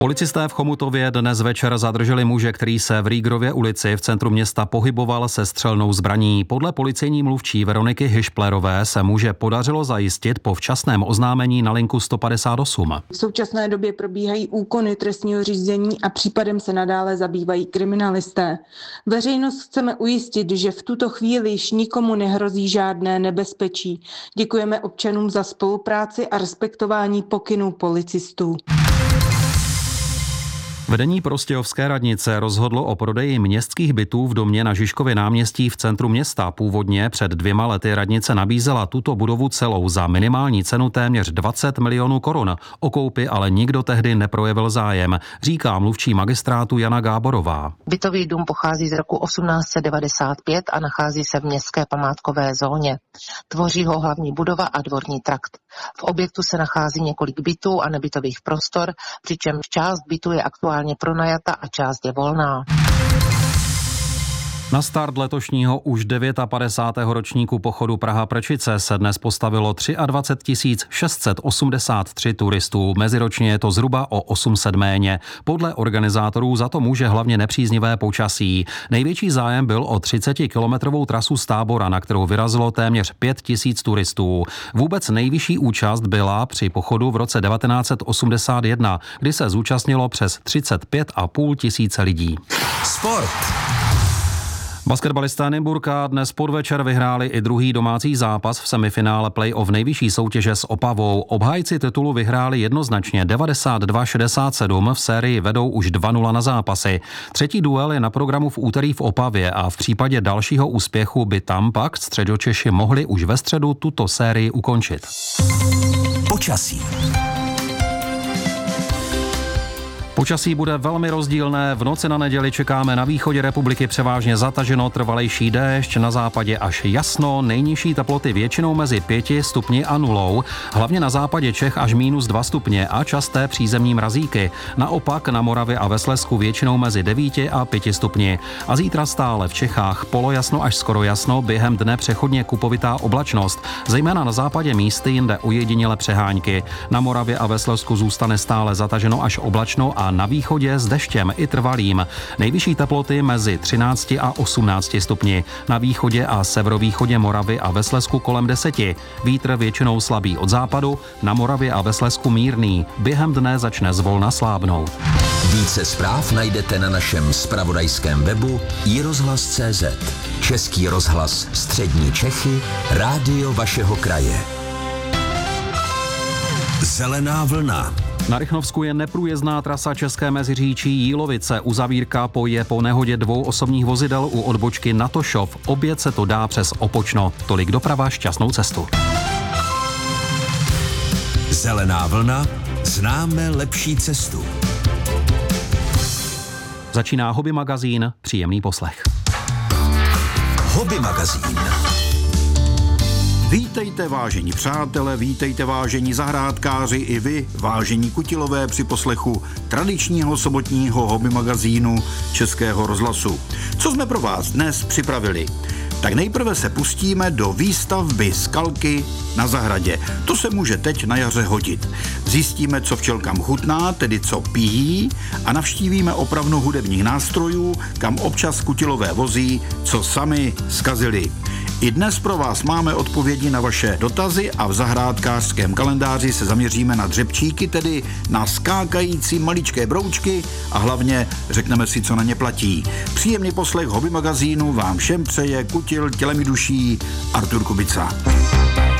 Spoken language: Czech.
Policisté v Chomutově dnes večer zadrželi muže, který se v Rýgrově ulici v centru města pohyboval se střelnou zbraní. Podle policejní mluvčí Veroniky Hyšplerové se muže podařilo zajistit po včasném oznámení na linku 158. V současné době probíhají úkony trestního řízení a případem se nadále zabývají kriminalisté. Veřejnost chceme ujistit, že v tuto chvíli již nikomu nehrozí žádné nebezpečí. Děkujeme občanům za spolupráci a respektování pokynů policistů. Vedení Prostějovské radnice rozhodlo o prodeji městských bytů v domě na Žižkově náměstí v centru města. Původně před 2 lety radnice nabízela tuto budovu celou za minimální cenu téměř 20 milionů korun. O koupi ale nikdo tehdy neprojevil zájem, říká mluvčí magistrátu Jana Gáborová. Bytový dům pochází z roku 1895 a nachází se v městské památkové zóně. Tvoří ho hlavní budova a dvorní trakt. V objektu se nachází několik bytů a nebytových prostor, přičemž část bytu je aktuálně pronajata a část je volná. Na start letošního už 59. ročníku pochodu Praha-Prčice se dnes postavilo 23 683 turistů. Meziročně je to zhruba o 800 méně. Podle organizátorů za to může hlavně nepříznivé počasí. Největší zájem byl o 30-kilometrovou trasu z Tábora, na kterou vyrazilo téměř 5 000 turistů. Vůbec nejvyšší účast byla při pochodu v roce 1981, kdy se zúčastnilo přes 35,5 tisíce lidí. Sport. Basketbalisté Nymburka dnes podvečer vyhráli i druhý domácí zápas v semifinále play-off nejvyšší soutěže s Opavou. Obhájci titulu vyhráli jednoznačně 92-67, v sérii vedou už 2-0 na zápasy. Třetí duel je na programu v úterý v Opavě a v případě dalšího úspěchu by tam pak Středočeši mohli už ve středu tuto sérii ukončit. Počasí. Počasí bude velmi rozdílné. V noci na neděli čekáme na východě republiky převážně zataženo, trvalejší déšť, na západě až jasno, nejnižší teploty většinou mezi 5 stupni a 0, hlavně na západě Čech až -2 stupně a časté přízemní mrazíky. Naopak na Moravě a ve Slezsku většinou mezi 9 a 5 stupni. A zítra stále v Čechách polojasno až skoro jasno, během dne přechodně kupovitá oblačnost. Zejména na západě místy jinde ojediněle přehánky. Na Moravě a ve Slezsku zůstane stále zataženo až oblačno a na východě s deštěm i trvalým. Nejvyšší teploty mezi 13 a 18 stupni. Na východě a severovýchodě Moravy a ve Slezsku kolem 10. Vítr většinou slabý od západu, na Moravě a ve Slezsku mírný. Během dne začne zvolna slábnout. Více zpráv najdete na našem zpravodajském webu iRozhlas.cz. Český rozhlas Střední Čechy, rádio vašeho kraje. Zelená vlna. Na Rychnovsku je neprůjezdná trasa České Meziříčí Jílovice. Uzavírka je po nehodě 2 osobních vozidel u odbočky na Tošov. Obět se to dá přes Opočno. Tolik doprava, šťastnou cestu. Zelená vlna. Známe lepší cestu. Začíná Hobby magazín. Příjemný poslech. Hobby magazín. Vítejte vážení přátelé, vítejte vážení zahrádkáři i vy, vážení kutilové při poslechu tradičního sobotního hobby magazínu Českého rozhlasu. Co jsme pro vás dnes připravili? Tak nejprve se pustíme do výstavby skalky na zahradě. To se může teď na jaře hodit. Zjistíme, co včelkám chutná, tedy co pijí, a navštívíme opravnu hudebních nástrojů, kam občas kutilové vozí, co sami zkazili. I dnes pro vás máme odpovědi na vaše dotazy a v zahrádkářském kalendáři se zaměříme na dřepčíky, tedy na skákající maličké broučky a hlavně řekneme si, co na ně platí. Příjemný poslech hobby magazínu vám všem přeje kutil tělem i duší Artur Kubica.